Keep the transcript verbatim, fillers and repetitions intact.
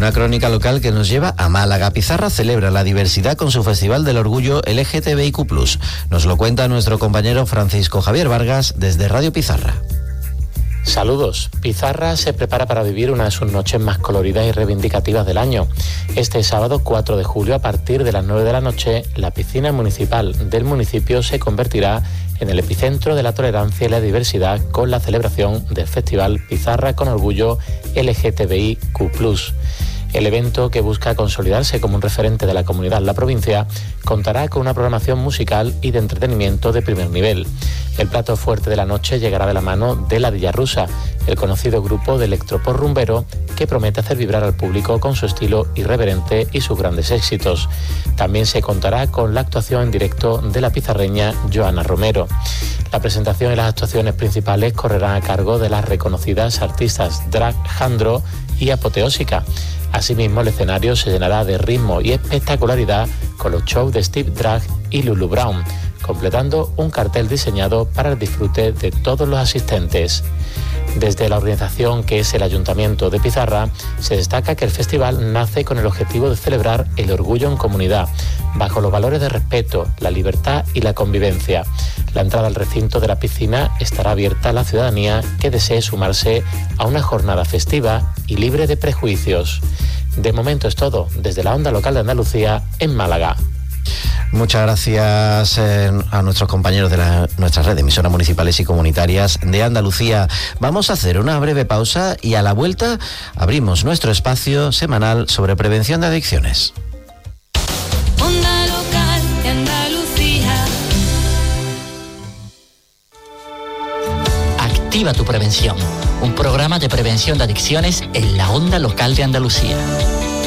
Una crónica local que nos lleva a Málaga. Pizarra celebra la diversidad con su Festival del Orgullo L G T B I Q plus. Nos lo cuenta nuestro compañero Francisco Javier Vargas desde Radio Pizarra. Saludos. Pizarra se prepara para vivir una de sus noches más coloridas y reivindicativas del año. Este sábado cuatro de julio, a partir de las nueve de la noche, la piscina municipal del municipio se convertirá en el epicentro de la tolerancia y la diversidad con la celebración del Festival Pizarra con Orgullo L G T B I Q plus. El evento, que busca consolidarse como un referente de la comunidad en la provincia, contará con una programación musical y de entretenimiento de primer nivel. El plato fuerte de la noche llegará de la mano de La Villa Rusa, el conocido grupo de electropop rumbero que promete hacer vibrar al público con su estilo irreverente y sus grandes éxitos. También se contará con la actuación en directo de la pizarreña Joana Romero. La presentación y las actuaciones principales correrán a cargo de las reconocidas artistas Drag Jandro y Apoteósica. Asimismo, el escenario se llenará de ritmo y espectacularidad con los shows de Steve Drag y Lulu Brown, completando un cartel diseñado para el disfrute de todos los asistentes. Desde la organización, que es el Ayuntamiento de Pizarra, se destaca que el festival nace con el objetivo de celebrar el orgullo en comunidad, bajo los valores de respeto, la libertad y la convivencia. La entrada al recinto de la piscina estará abierta a la ciudadanía que desee sumarse a una jornada festiva y libre de prejuicios. De momento es todo, desde la onda local de Andalucía, en Málaga. Muchas gracias eh, a nuestros compañeros de la, nuestra red de emisoras municipales y comunitarias de Andalucía. Vamos a hacer una breve pausa y a la vuelta abrimos nuestro espacio semanal sobre prevención de adicciones. Onda local de Andalucía. Activa tu prevención, un programa de prevención de adicciones en la onda local de Andalucía.